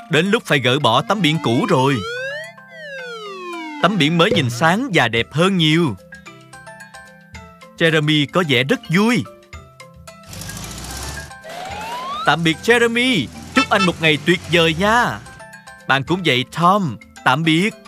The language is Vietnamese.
Đến lúc phải gỡ bỏ tấm biển cũ rồi. Tấm biển mới nhìn sáng và đẹp hơn nhiều. Jeremy có vẻ rất vui. Tạm biệt Jeremy. Chúc anh một ngày tuyệt vời nha. Bạn cũng vậy Tom. Tạm biệt.